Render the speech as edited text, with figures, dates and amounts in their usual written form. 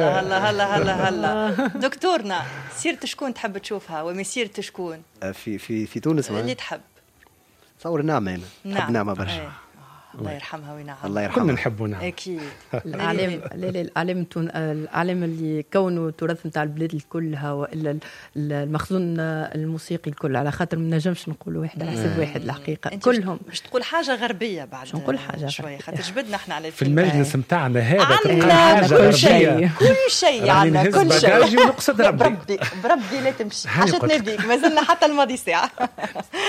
هلا دكتورنا، سيرة شكون تحب تشوفها ومسيرة شكون في تونس اللي تحب؟ تصور نعمة. أنا نحب نعمة برشا. الله يرحمها وينعمها. الله يرحمها. كلنا نحبوا نعمة اكيد. العالم اللي كونه تراث نتاع البلاد كلها، والا المخزون الموسيقي الكل، على خاطر ما نجمش نقولوا واحد على حسب واحد. الحقيقه كلهم مش تقول حاجه غربيه بعد، مش نقول حاجه شويه خاطر جبدنا احنا على في المجلس نتاعنا هذا عندنا كل شيء عندنا كل شيء. ونقصد ربي بربي لا تمشي حاجتنا بيك، ما زلنا حتى الماضي ساعه.